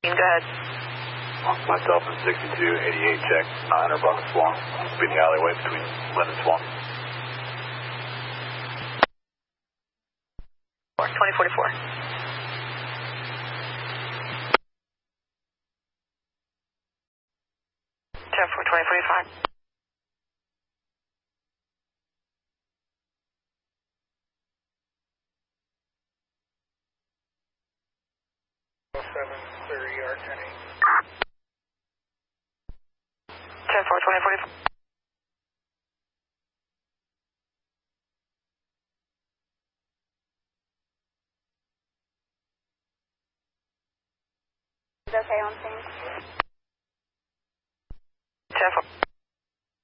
team, go ahead. Myself and 6288 check 900 block of Swan. Be in the alleyway between Lynn and Swan. 2044. 10-4, 2045. Clear ER 10-8. 10-4, 2045. Okay on scene. 10-4.